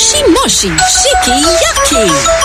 Moshi-moshi, shiki-yaki.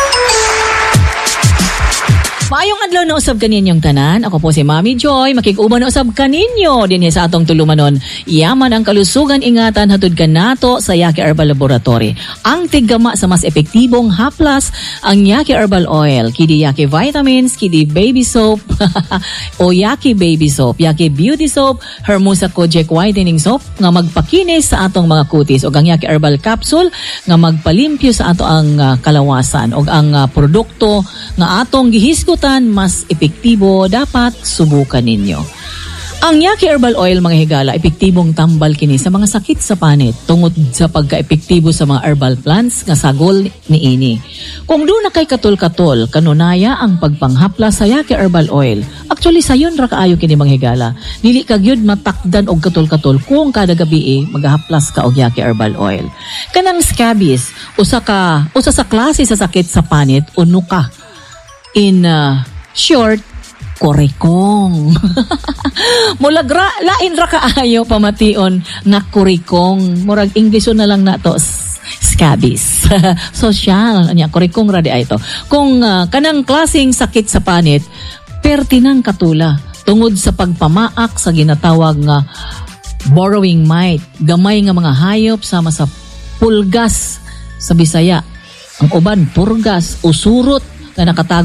Maayong adlaw na usab kaninyong tanan. Ako po si Mami Joy. Makig-uban na usab kaninyo dinhi sa atong tulumanon. Yaman ang kalusugan ingatan hatud kanato sa Yaki Herbal Laboratory. Ang tiggama sa mas epektibong haplas ang Yaki Herbal Oil, kidi Yaki Vitamins, kidi Baby Soap o Yaki Baby Soap, Yaki Beauty Soap, Hermosa Kojic Whitening Soap nga magpakinis sa atong mga kutis, o ang Yaki Herbal Capsule nga magpalimpyo sa ato ang kalawasan, o ang produkto nga atong gihisgot mas epektibo, dapat subukan ninyo. Ang Yaki Herbal Oil, mga higala, epektibong tambal kini sa mga sakit sa panit tungod sa pagka-epektibo sa mga herbal plants nga sagol niini. Kung doon na kay katol-katol, kanunaya ang pagpanghapla sa Yaki Herbal Oil. Actually, sayon ra kaayo kini, mga higala. Dili ka gyud matakdan og katol-katol kung kada gabi magahaplas ka og Yaki Herbal Oil. Kanang scabies, usa sa klase sa sakit sa panit, uno ka. In short, kurikong. Mulag lain ra kaayo pamation nga kurikong. Murag Englisho na lang nato, scabies. Social, anya kurikong ra di ay to. Kung kanang klaseng sakit sa panit, pertinang katula tungod sa pagpamaak sa ginatawag nga borrowing mite. Gamay nga mga hayop sama sa pulgas sa Bisaya. Ang uban purgas o surot nga nakatago